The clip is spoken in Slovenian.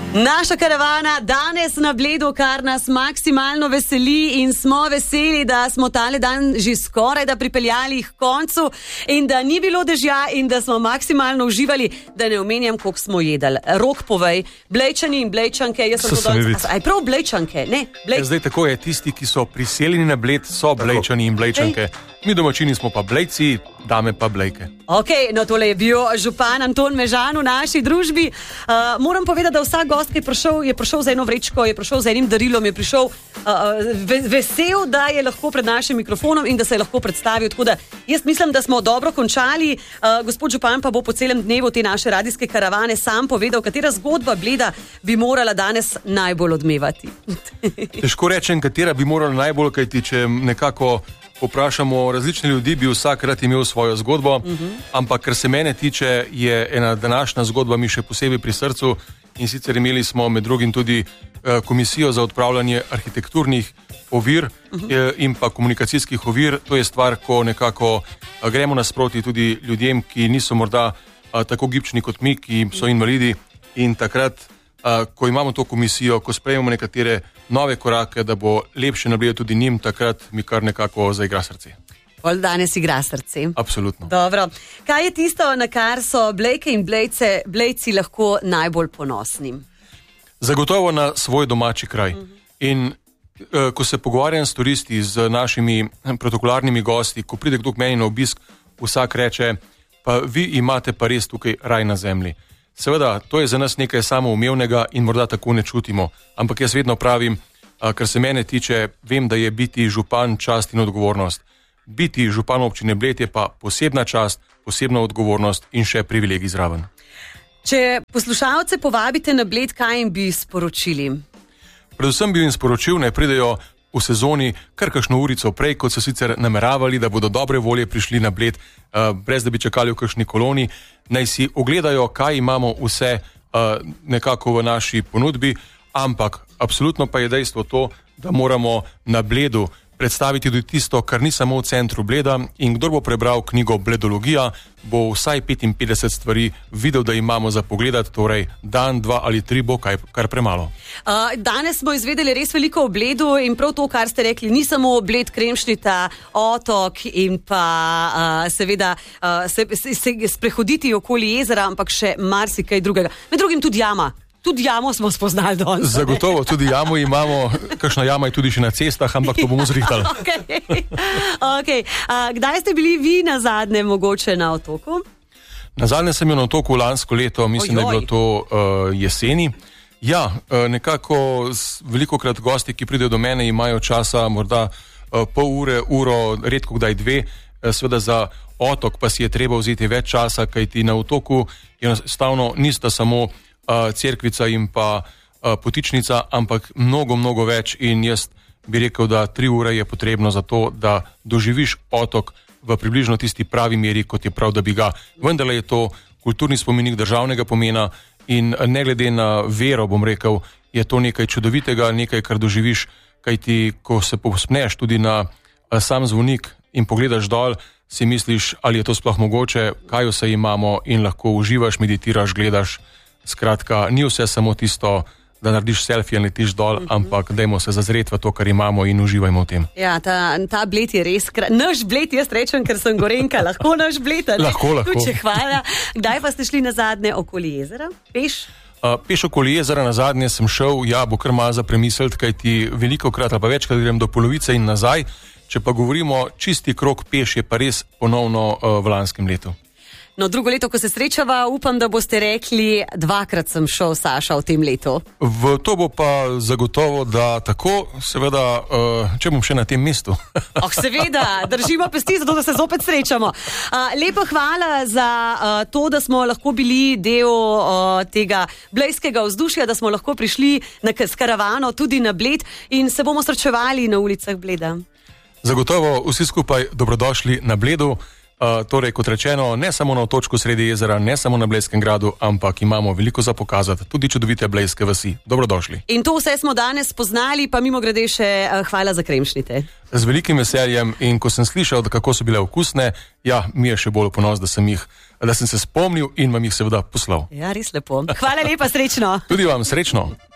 Naša karavana danes na Bledu, kar nas maksimalno veseli in smo veseli, da smo tale dan že skoraj da pripeljali k koncu in da ni bilo dežja in da smo maksimalno uživali, da ne omenjam, koliko smo jedali. Rok, povej, Blejčani in Blejčanke, jaz sem danes... Aj prav Blejčanke, ne? Zdaj tako je, tisti, ki so priseljeni na Bled, so Blejčani in Blejčanke. Mi domačini smo pa Blejci, dame pa Blejke. Ok, no tole je bil župan Anton Mežan v naši družbi. Moram povedati, da vsak gost, ki je prišel za eno vrečko, je prišel za enim darilom, je prišel vesel, da je lahko pred našim mikrofonom in da se je lahko predstavil. Tako da jaz mislim, da smo dobro končali. Gospod župan pa bo po celem dnevu te naše radijske karavane sam povedal, katera zgodba Bleda bi morala danes najbolj odmevati. Težko rečem, katera bi morala najbolj, kajti če nekako poprašamo različne ljudi, bi vsak rad imel svojo zgodbo, ampak kar se mene tiče, je ena današnja zgodba mi še posebej pri srcu, in sicer imeli smo med drugim tudi komisijo za odpravljanje arhitekturnih ovir in pa komunikacijskih ovir. To je stvar, ko nekako gremo nasproti tudi ljudem, ki niso morda tako gibčni kot mi, ki so invalidi, in takrat, ko imamo to komisijo, ko sprejmemo nekatere nove korake, da bo lepše nablijati tudi njim, takrat mi kar nekako zaigra srce. Pol danes igra srce. Absolutno. Dobro. Kaj je tisto, na kar so Blejke in Blejci lahko najbolj ponosni? Zagotovo na svoj domači kraj. In ko se pogovarjam s turisti, z našimi protokolarnimi gosti, ko pride kdo k meni na obisk, vsak reče, pa vi imate pa res tukaj raj na zemlji. Seveda, to je za nas nekaj samoumevnega in morda tako ne čutimo, ampak jaz vedno pravim, kar se mene tiče, vem, da je biti župan čast in odgovornost. Biti župan občine Bled je pa posebna čast, posebna odgovornost in še privilegij zraven. Če poslušalce povabite na Bled, kaj jim bi sporočili? Predvsem bi jim sporočil, naj pridejo v sezoni kar kakšno urico prej, kot so sicer nameravali, da bodo dobre volje prišli na Bled, brez da bi čakali v kakšni koloni. Naj si ogledajo, kaj imamo vse nekako v naši ponudbi, ampak absolutno pa je dejstvo to, da moramo na Bledu predstaviti tudi tisto, kar ni samo v centru Bleda, in kdor bo prebral knjigo Bledologija, bo vsaj 55 stvari videl, da imamo za pogledati, torej dan, 2 ali 3 bo kar premalo. Danes smo izvedeli res veliko o Bledu in prav to, kar ste rekli, ni samo Bled, Kremšnita, otok in pa seveda se sprehoditi okoli jezera, ampak še marsikaj drugega. Med drugim tudi jama. Tudi jamo smo spoznali danes. Zagotovo, tudi jamo imamo, kakšna jama je tudi še na cestah, ampak to bomo zrihtali. Okay. Kdaj ste bili vi na zadnje mogoče na otoku? Na zadnje sem bil na otoku lansko leto, mislim, da je bilo to jeseni. Ja, nekako velikokrat gosti, ki pridejo do mene, imajo časa morda pol ure, uro, redko kdaj 2, seveda za otok pa si je treba vzeti več časa, kajti na otoku enostavno nista samo cerkvica in pa potičnica, ampak mnogo več, in jaz bi rekel, da 3 ure je potrebno za to, da doživiš otok v približno tisti pravi meri, kot je prav, da bi ga. Vendar je to kulturni spomenik državnega pomena in ne glede na vero, bom rekel, je to nekaj čudovitega, nekaj, kar doživiš, kajti ko se povzpneš tudi na sam zvonik in pogledaš dol, si misliš, ali je to sploh mogoče, kaj vse imamo, in lahko uživaš, meditiraš, gledaš. Skratka, ni vse samo tisto, da narediš selfie in letiš dol, ampak dajmo se zazreti v to, kar imamo, in uživajmo v tem. Ja, ta Bled je res naš Bled, jaz rečem, ker sem Gorenjka, lahko naš Bled, ali? Lahko. Tuče, hvala. Kdaj pa ste šli na zadnje okoli jezera? Peš? Peš okoli jezera na zadnje sem šel, ja, bo kar malo za premisliti, kajti velikokrat ali pa večkrat grem do polovice in nazaj. Če pa govorimo čisti krog peš, je pa res ponovno v lanskem letu. No, drugo leto, ko se srečava, upam, da boste rekli, 2-krat sem šel, Saša, v tem letu. V to bo pa zagotovo, da tako, seveda, če bom še na tem mestu. Seveda, držimo pesti, zato da se zopet srečamo. Lepo hvala za to, da smo lahko bili del tega blejskega vzdušja, da smo lahko prišli s karavano tudi na Bled in se bomo srečevali na ulicah Bleda. Zagotovo vsi skupaj dobrodošli na Bledu. Torej, kot rečeno, ne samo na otočku sredi jezera, ne samo na Blejskem gradu, ampak imamo veliko za pokazati, tudi čudovite blejske vasi. Dobrodošli. In to vse smo danes spoznali, pa mimo grede še hvala za kremšnite. Z velikim veseljem, in ko sem slišal, kako so bile okusne, ja, mi je še bolj ponos, da sem se spomnil in vam jih seveda poslal. Ja, res lepo. Hvala lepa, srečno. Tudi vam srečno.